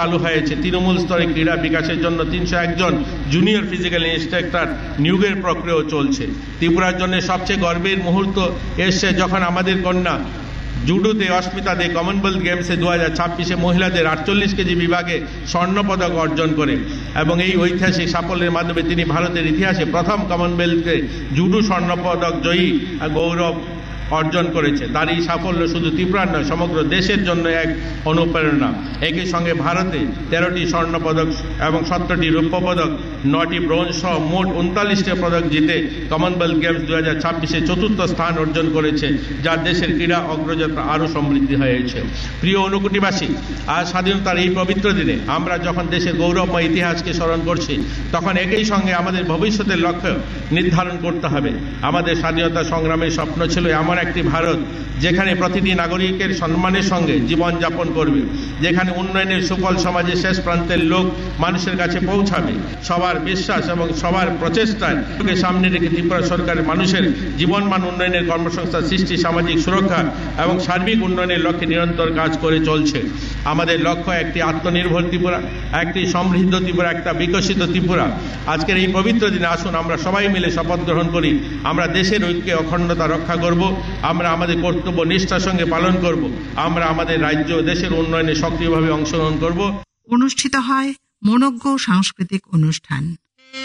চালু হয়েছে। তৃণমূল স্তরে ক্রীড়া বিকাশের জন্য 301 জন জুনিয়র ফিজিক্যাল ইন্সট্রাক্টর নিয়োগের প্রক্রিয়াও চলছে। ত্রিপুরার জন্য সবচেয়ে গর্বের মুহূর্ত এসছে যখন আমাদের কন্যা জুডোতে অস্মিতা দে কমনওয়েলথ গেমসে 2026 মহিলাদের 48 কেজি বিভাগে স্বর্ণপদক অর্জন করে এবং এই ঐতিহাসিক সাফল্যের মাধ্যমে তিনি ভারতের ইতিহাসে প্রথম কমনওয়েলথে জুডো স্বর্ণপদক জয়ী গৌরব অর্জন করেছে। তার এই সাফল্য শুধু ত্রিপুরার নয়, সমগ্র দেশের জন্য এক অনুপ্রেরণা। একই সঙ্গে ভারতে 13টি স্বর্ণপদক এবং 17টি রৌপ্য পদক, 9টি ব্রোঞ্জ সহ মোট 39টি পদক জিতে কমনওয়েলথ গেমস 2026-এ চতুর্থ স্থান অর্জন করেছে, যা দেশের ক্রীড়া অগ্রযাত্রা আরও সমৃদ্ধি হয়েছে। প্রিয় অনুকুটিবাসী, আজ স্বাধীনতার এই পবিত্র দিনে আমরা যখন দেশের গৌরবময় ইতিহাসকে স্মরণ করছি, তখন একই সঙ্গে আমাদের ভবিষ্যতের লক্ষ্য নির্ধারণ করতে হবে। আমাদের স্বাধীনতা সংগ্রামের স্বপ্ন ছিল এমন একটি ভারত যেখানে প্রতিটি নাগরিকের সম্মানের সঙ্গে জীবনযাপন করবে, যেখানে উন্নয়নের সুফল সমাজের শেষ প্রান্তের লোক মানুষের কাছে পৌঁছাবে। সবার বিশ্বাস এবং সবার প্রচেষ্টায় সামনে রেখে ত্রিপুরা সরকারের মানুষের জীবনমান উন্নয়নের, কর্মসংস্থান সৃষ্টি, সামাজিক সুরক্ষা এবং সার্বিক উন্নয়নের লক্ষ্যে নিরন্তর কাজ করে চলছে। আমাদের লক্ষ্য একটি আত্মনির্ভর ত্রিপুরা, একটি সমৃদ্ধ ত্রিপুরা, একটা বিকশিত ত্রিপুরা। আজকের এই পবিত্র দিনে আসুন আমরা সবাই মিলে শপথ গ্রহণ করি, আমরা দেশের ঐক্য অখণ্ডতা রক্ষা করব, আমরা আমাদের কর্তব্য নিষ্ঠার সঙ্গে পালন করব, আমরা আমাদের রাজ্য দেশের উন্নয়নে সক্রিয়ভাবে অংশগ্রহণ করব। অনুষ্ঠিত হয় মনোজ্ঞ সাংস্কৃতিক অনুষ্ঠান।